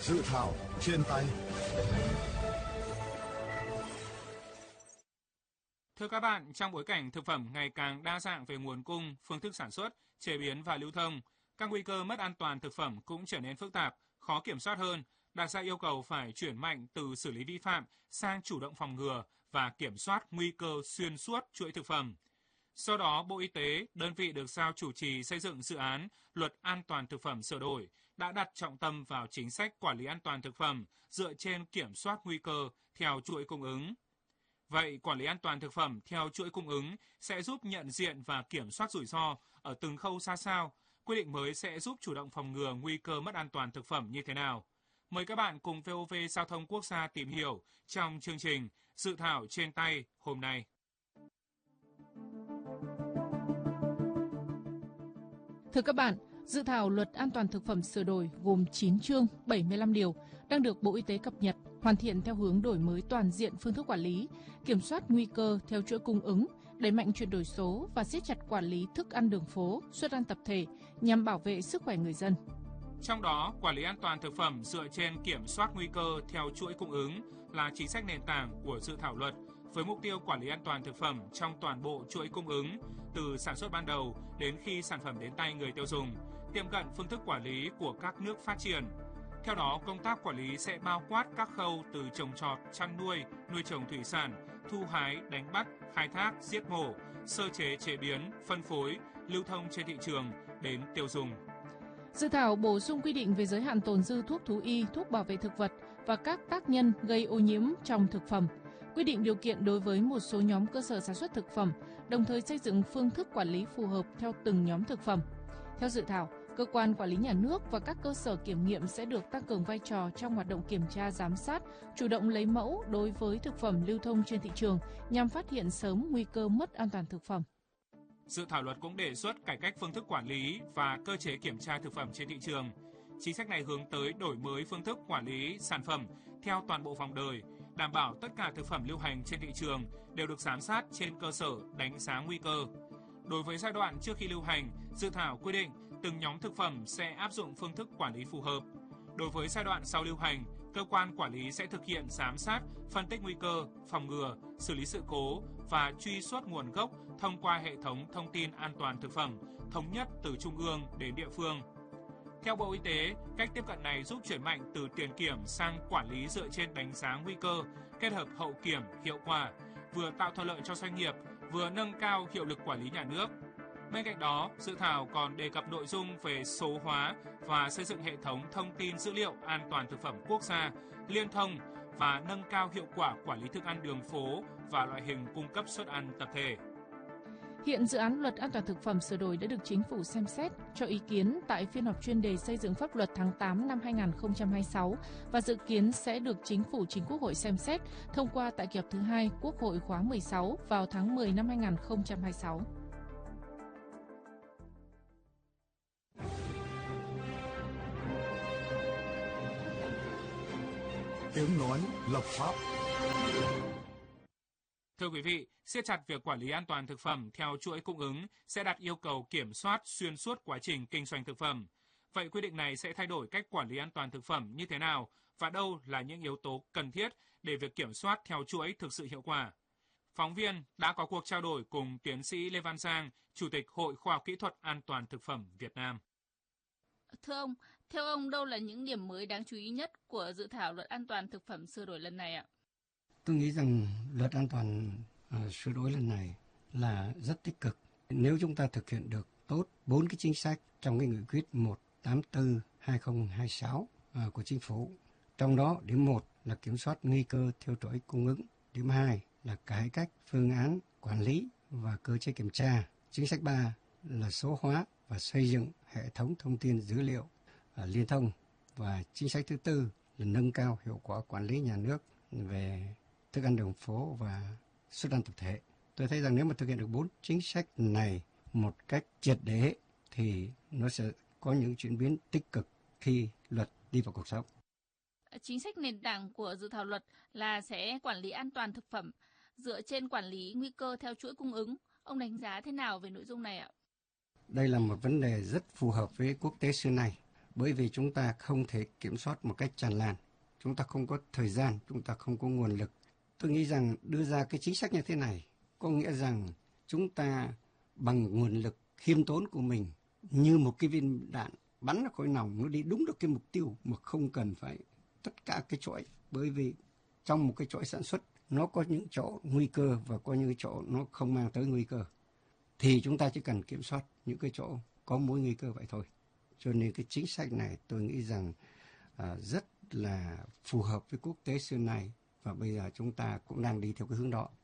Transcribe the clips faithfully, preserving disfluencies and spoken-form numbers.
Dự thảo trên tay. Thưa các bạn, trong bối cảnh thực phẩm ngày càng đa dạng về nguồn cung, phương thức sản xuất, chế biến và lưu thông, các nguy cơ mất an toàn thực phẩm cũng trở nên phức tạp, khó kiểm soát hơn, đặt ra yêu cầu phải chuyển mạnh từ xử lý vi phạm sang chủ động phòng ngừa và kiểm soát nguy cơ xuyên suốt chuỗi thực phẩm. Do đó, Bộ Y tế, đơn vị được giao chủ trì xây dựng dự án Luật An toàn thực phẩm sửa đổi, đã đặt trọng tâm vào chính sách quản lý an toàn thực phẩm dựa trên kiểm soát nguy cơ theo chuỗi cung ứng. Vậy, quản lý an toàn thực phẩm theo chuỗi cung ứng sẽ giúp nhận diện và kiểm soát rủi ro ở từng khâu ra sao? Quy định mới sẽ giúp chủ động phòng ngừa nguy cơ mất an toàn thực phẩm như thế nào? Mời các bạn cùng vê o vê Giao thông Quốc gia tìm hiểu trong chương trình Dự thảo trên tay hôm nay. Thưa các bạn, dự thảo Luật An toàn thực phẩm sửa đổi gồm chín chương, bảy mươi lăm điều, đang được Bộ Y tế cập nhật, hoàn thiện theo hướng đổi mới toàn diện phương thức quản lý, kiểm soát nguy cơ theo chuỗi cung ứng, đẩy mạnh chuyển đổi số và siết chặt quản lý thức ăn đường phố, suất ăn tập thể nhằm bảo vệ sức khỏe người dân. Trong đó, quản lý an toàn thực phẩm dựa trên kiểm soát nguy cơ theo chuỗi cung ứng là chính sách nền tảng của dự thảo luật, với mục tiêu quản lý an toàn thực phẩm trong toàn bộ chuỗi cung ứng, từ sản xuất ban đầu đến khi sản phẩm đến tay người tiêu dùng, tiệm cận phương thức quản lý của các nước phát triển. Theo đó, công tác quản lý sẽ bao quát các khâu từ trồng trọt, chăn nuôi, nuôi trồng thủy sản, thu hái, đánh bắt, khai thác, giết mổ, sơ chế chế biến, phân phối, lưu thông trên thị trường đến tiêu dùng. Dự thảo bổ sung quy định về giới hạn tồn dư thuốc thú y, thuốc bảo vệ thực vật và các tác nhân gây ô nhiễm trong thực phẩm, quy định điều kiện đối với một số nhóm cơ sở sản xuất thực phẩm, đồng thời xây dựng phương thức quản lý phù hợp theo từng nhóm thực phẩm. Theo dự thảo, cơ quan quản lý nhà nước và các cơ sở kiểm nghiệm sẽ được tăng cường vai trò trong hoạt động kiểm tra giám sát, chủ động lấy mẫu đối với thực phẩm lưu thông trên thị trường nhằm phát hiện sớm nguy cơ mất an toàn thực phẩm. Dự thảo luật cũng đề xuất cải cách phương thức quản lý và cơ chế kiểm tra thực phẩm trên thị trường. Chính sách này hướng tới đổi mới phương thức quản lý sản phẩm theo toàn bộ vòng đời, đảm bảo tất cả thực phẩm lưu hành trên thị trường đều được giám sát trên cơ sở đánh giá nguy cơ. Đối với giai đoạn trước khi lưu hành, dự thảo quy định từng nhóm thực phẩm sẽ áp dụng phương thức quản lý phù hợp. Đối với giai đoạn sau lưu hành, cơ quan quản lý sẽ thực hiện giám sát, phân tích nguy cơ, phòng ngừa, xử lý sự cố và truy xuất nguồn gốc thông qua hệ thống thông tin an toàn thực phẩm, thống nhất từ trung ương đến địa phương. Theo Bộ Y tế, cách tiếp cận này giúp chuyển mạnh từ tiền kiểm sang quản lý dựa trên đánh giá nguy cơ, kết hợp hậu kiểm hiệu quả, vừa tạo thuận lợi cho doanh nghiệp, vừa nâng cao hiệu lực quản lý nhà nước. Bên cạnh đó, dự thảo còn đề cập nội dung về số hóa và xây dựng hệ thống thông tin dữ liệu an toàn thực phẩm quốc gia, liên thông và nâng cao hiệu quả quản lý thức ăn đường phố và loại hình cung cấp suất ăn tập thể. Hiện dự án Luật An toàn thực phẩm sửa đổi đã được Chính phủ xem xét, cho ý kiến tại phiên họp chuyên đề xây dựng pháp luật tháng tám năm hai nghìn không trăm hai mươi sáu và dự kiến sẽ được Chính phủ trình Quốc hội xem xét thông qua tại kỳ họp thứ hai Quốc hội khóa mười sáu vào tháng mười năm hai nghìn không trăm hai mươi sáu. Tiếng nói lập pháp. Thưa quý vị, siết chặt việc quản lý an toàn thực phẩm theo chuỗi cung ứng sẽ đặt yêu cầu kiểm soát xuyên suốt quá trình kinh doanh thực phẩm. Vậy quy định này sẽ thay đổi cách quản lý an toàn thực phẩm như thế nào và đâu là những yếu tố cần thiết để việc kiểm soát theo chuỗi thực sự hiệu quả? Phóng viên đã có cuộc trao đổi cùng tiến sĩ Lê Văn Giang, Chủ tịch Hội Khoa học Kỹ thuật An toàn thực phẩm Việt Nam. Thưa ông, theo ông đâu là những điểm mới đáng chú ý nhất của dự thảo Luật An toàn thực phẩm sửa đổi lần này ạ? Tôi nghĩ rằng Luật An toàn uh, sửa đổi lần này là rất tích cực. Nếu chúng ta thực hiện được tốt bốn cái chính sách trong cái nghị quyết một tám tư hai không hai sáu uh, của Chính phủ. Trong đó, điểm một là kiểm soát nguy cơ theo chuỗi cung ứng. Điểm hai là cải cách phương án quản lý và cơ chế kiểm tra. Chính sách ba là số hóa và xây dựng hệ thống thông tin dữ liệu uh, liên thông. Và chính sách thứ tư là nâng cao hiệu quả quản lý nhà nước về thức ăn đường phố và suất ăn tập thể. Tôi thấy rằng nếu mà thực hiện được bốn chính sách này một cách triệt để thì nó sẽ có những chuyển biến tích cực khi luật đi vào cuộc sống. Chính sách nền tảng của dự thảo luật là sẽ quản lý an toàn thực phẩm dựa trên quản lý nguy cơ theo chuỗi cung ứng. Ông đánh giá thế nào về nội dung này ạ? Đây là một vấn đề rất phù hợp với quốc tế xưa nay. bởi vì chúng ta không thể kiểm soát một cách tràn lan. Chúng ta không có thời gian, chúng ta không có nguồn lực. Tôi nghĩ rằng đưa ra cái chính sách như thế này có nghĩa rằng chúng ta bằng nguồn lực khiêm tốn của mình như một cái viên đạn bắn ra khỏi nòng, nó đi đúng được cái mục tiêu mà không cần phải tất cả cái chuỗi. Bởi vì trong một cái chuỗi sản xuất nó có những chỗ nguy cơ và có những chỗ nó không mang tới nguy cơ. Thì chúng ta chỉ cần kiểm soát những cái chỗ có mối nguy cơ vậy thôi. Cho nên cái chính sách này tôi nghĩ rằng à, rất là phù hợp với quốc tế xưa nay và bây giờ chúng ta cũng đang đi theo cái hướng đó.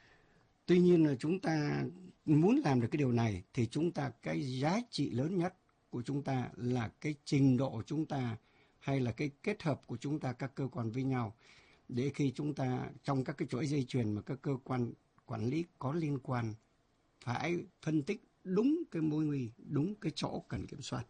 Tuy nhiên là chúng ta muốn làm được cái điều này thì chúng ta cái giá trị lớn nhất của chúng ta là cái trình độ chúng ta hay là cái kết hợp của chúng ta các cơ quan với nhau để khi chúng ta trong các cái chuỗi dây chuyền mà các cơ quan quản lý có liên quan phải phân tích đúng cái mối nguy, đúng cái chỗ cần kiểm soát.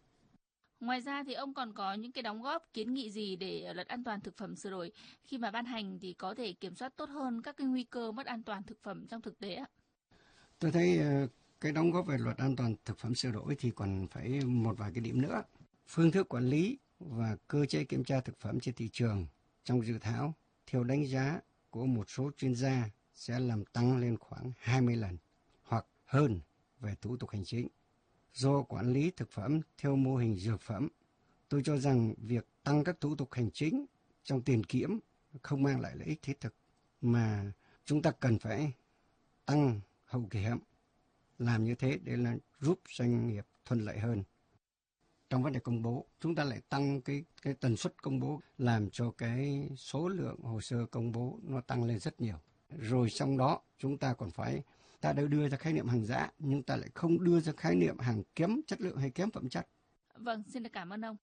Ngoài ra thì ông còn có những cái đóng góp kiến nghị gì để luật an toàn thực phẩm sửa đổi khi mà ban hành thì có thể kiểm soát tốt hơn các cái nguy cơ mất an toàn thực phẩm trong thực tế ạ? Tôi thấy cái đóng góp về luật an toàn thực phẩm sửa đổi thì còn phải một vài cái điểm nữa. Phương thức quản lý và cơ chế kiểm tra thực phẩm trên thị trường trong dự thảo theo đánh giá của một số chuyên gia sẽ làm tăng lên khoảng hai mươi lần hoặc hơn về thủ tục hành chính. Do quản lý thực phẩm theo mô hình dược phẩm, tôi cho rằng việc tăng các thủ tục hành chính trong tiền kiểm không mang lại lợi ích thiết thực, mà chúng ta cần phải tăng hậu kiểm. Làm như thế để là giúp doanh nghiệp thuận lợi hơn. Trong vấn đề công bố, chúng ta lại tăng cái, cái tần suất công bố làm cho cái số lượng hồ sơ công bố nó tăng lên rất nhiều. Rồi trong đó chúng ta còn phải ta đều đưa ra khái niệm hàng giả, nhưng ta lại không đưa ra khái niệm hàng kém chất lượng hay kém phẩm chất. Vâng, xin được cảm ơn ông.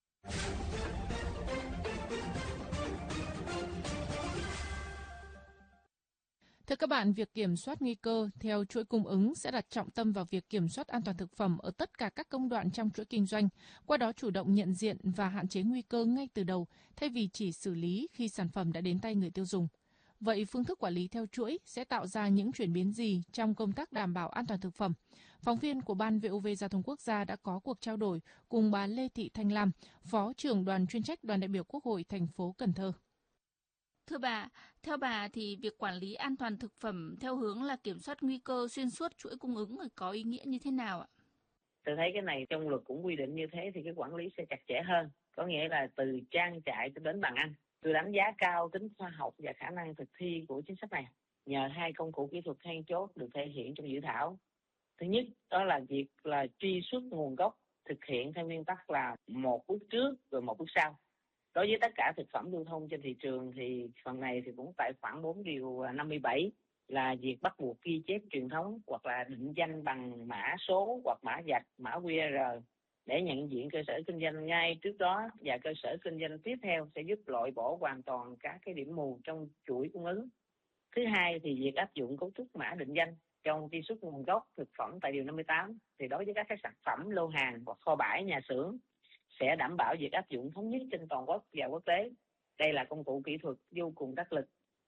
Thưa các bạn, việc kiểm soát nguy cơ theo chuỗi cung ứng sẽ đặt trọng tâm vào việc kiểm soát an toàn thực phẩm ở tất cả các công đoạn trong chuỗi kinh doanh, qua đó chủ động nhận diện và hạn chế nguy cơ ngay từ đầu, thay vì chỉ xử lý khi sản phẩm đã đến tay người tiêu dùng. Vậy phương thức quản lý theo chuỗi sẽ tạo ra những chuyển biến gì trong công tác đảm bảo an toàn thực phẩm? Phóng viên của Ban vê o vê Giao thông Quốc gia đã có cuộc trao đổi cùng bà Lê Thị Thanh Lam, Phó trưởng đoàn chuyên trách Đoàn đại biểu Quốc hội thành phố Cần Thơ. Thưa bà, theo bà thì việc quản lý an toàn thực phẩm theo hướng là kiểm soát nguy cơ xuyên suốt chuỗi cung ứng có ý nghĩa như thế nào ạ? Tôi thấy cái này trong luật cũng quy định như thế thì cái quản lý sẽ chặt chẽ hơn. Có nghĩa là từ trang trại đến bàn ăn. Tôi đánh giá cao tính khoa học và khả năng thực thi của chính sách này. Nhờ hai công cụ kỹ thuật then chốt được thể hiện trong dự thảo. Thứ nhất, đó là việc là truy xuất nguồn gốc, thực hiện theo nguyên tắc là một bước trước rồi một bước sau. Đối với tất cả thực phẩm lưu thông trên thị trường thì phần này thì cũng tại khoản bốn điều năm mươi bảy là việc bắt buộc ghi chép truyền thống hoặc là định danh bằng mã số hoặc mã vạch, mã quy rờ để nhận diện cơ sở kinh doanh ngay trước đó, và cơ sở kinh doanh tiếp theo sẽ giúp loại bỏ hoàn toàn các cái điểm mù trong chuỗi cung ứng. Thứ hai thì việc áp dụng cấu trúc mã định danh trong truy xuất nguồn gốc thực phẩm tại điều năm mươi tám thì đối với các cái sản phẩm lô hàng hoặc kho bãi nhà xưởng sẽ đảm bảo việc áp dụng thống nhất trên toàn quốc và quốc tế. Đây là công cụ kỹ thuật vô cùng đắc lực